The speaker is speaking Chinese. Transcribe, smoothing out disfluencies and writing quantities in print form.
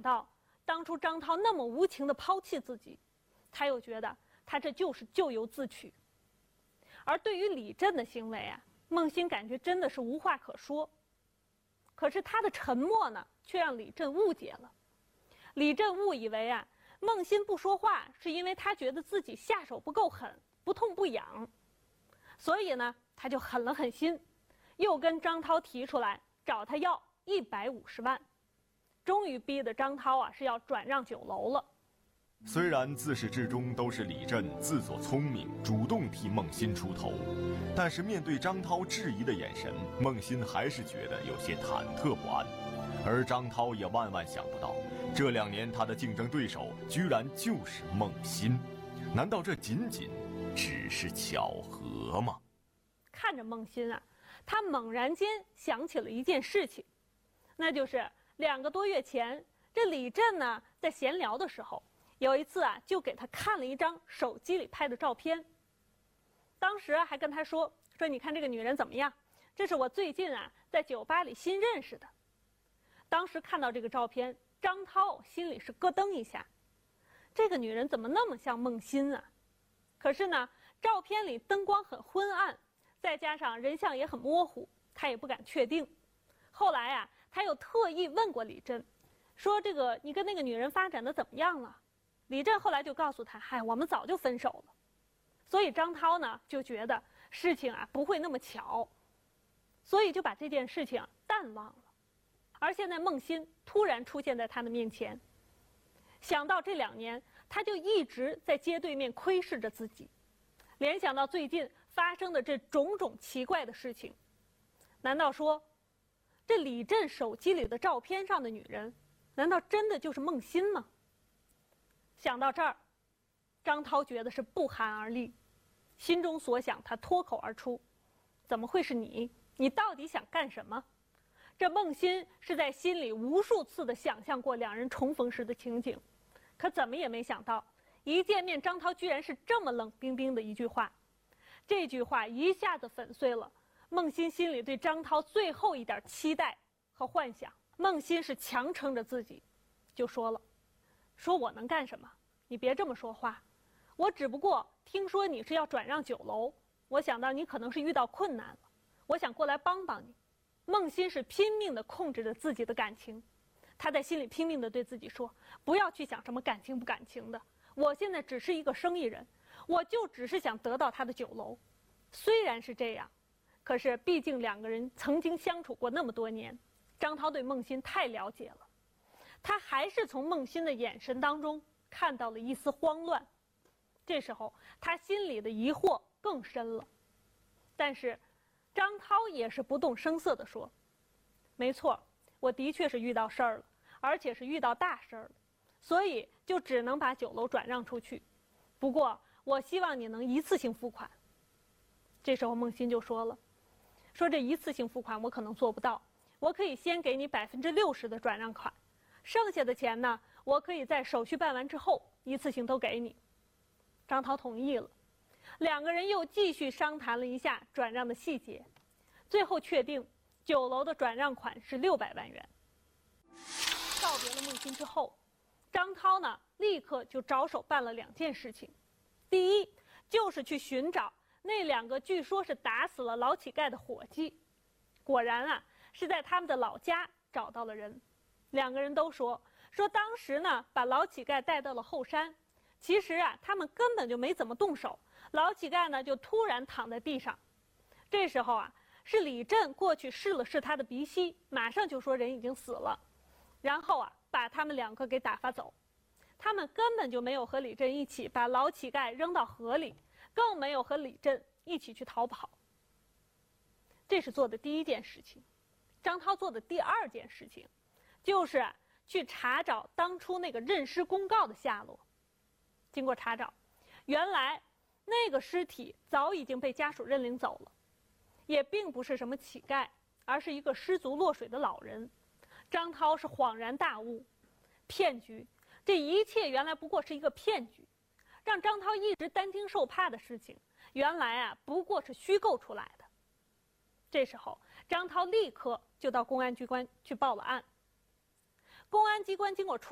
到当初张涛那么无情地抛弃自己，他又觉得他这就是咎由自取。而对于李振的行为啊，孟欣感觉真的是无话可说。可是他的沉默呢，却让李振误解了。李振误以为啊，孟欣不说话是因为他觉得自己下手不够狠，不痛不痒，所以呢，他就狠了狠心，又跟张涛提出来找他要150万，终于逼得张涛啊是要转让酒楼了。 虽然自始至终都是李振自作聪明，主动替孟欣出头，但是面对张涛质疑的眼神，孟欣还是觉得有些忐忑不安。而张涛也万万想不到，这2年他的竞争对手居然就是孟欣。难道这仅仅只是巧合吗？ 看着孟欣啊，他猛然间想起了一件事情，那就是2个多月前，这李振呢在闲聊的时候，有一次啊就给他看了一张手机里拍的照片。当时还跟他说你看这个女人怎么样？这是我最近啊在酒吧里新认识的。当时看到这个照片，张涛心里是咯噔一下，这个女人怎么那么像孟欣啊？可是呢，照片里灯光很昏暗，再加上人像也很模糊，他也不敢确定。后来啊，他又特意问过李振，说这个你跟那个女人发展的怎么样了？李振后来就告诉他，嗨，我们早就分手了。所以张涛呢就觉得事情啊不会那么巧，所以就把这件事情淡忘了。而现在孟欣突然出现在他的面前，想到这2年，他就一直在街对面窥视着自己，联想到最近发生的这种种奇怪的事情，难道说这李振手机里的照片上的女人，难道真的就是孟欣吗？想到这儿，张涛觉得是不寒而栗，心中所想他脱口而出，怎么会是你？你到底想干什么？这孟欣是在心里无数次的想象过2人重逢时的情景，可怎么也没想到，一见面张涛居然是这么冷冰冰的一句话。这句话一下子粉碎了孟欣心里对张涛最后一点期待和幻想。孟欣是强撑着自己就说了，说我能干什么？你别这么说话，我只不过听说你是要转让酒楼，我想到你可能是遇到困难了，我想过来帮帮你。孟欣是拼命地控制着自己的感情，她在心里拼命地对自己说，不要去想什么感情不感情的，我现在只是一个生意人，我就只是想得到他的酒楼。虽然是这样，可是毕竟2个人曾经相处过那么多年，张涛对孟欣太了解了，他还是从孟欣的眼神当中看到了一丝慌乱。这时候他心里的疑惑更深了，但是张涛也是不动声色地说，没错，我的确是遇到事儿了，而且是遇到大事儿了，所以就只能把酒楼转让出去，不过我希望你能一次性付款。这时候孟欣就说了，说这一次性付款我可能做不到，我可以先给你60%的转让款，剩下的钱呢，我可以在手续办完之后一次性都给你。张涛同意了，2个人又继续商谈了一下转让的细节，最后确定酒楼的转让款是600万元。告别了孟欣之后，张涛呢立刻就着手办了2件事情。第一，就是去寻找那2个据说是打死了老乞丐的伙计。果然啊，是在他们的老家找到了人。2个人都说当时呢把老乞丐带到了后山，其实啊他们根本就没怎么动手，老乞丐呢就突然躺在地上。这时候啊，是李振过去试了试他的鼻息，马上就说人已经死了，然后啊把他们2个给打发走。他们根本就没有和李振一起把老乞丐扔到河里，更没有和李振一起去逃跑。这是做的第1件事情。张涛做的第2件事情，就是去查找当初那个认尸公告的下落。经过查找，原来那个尸体早已经被家属认领走了，也并不是什么乞丐，而是一个失足落水的老人。张涛是恍然大悟，骗局，这一切原来不过是一个骗局，让张涛一直担惊受怕的事情，原来啊不过是虚构出来的。这时候张涛立刻就到公安机关去报了案。公安机关经过初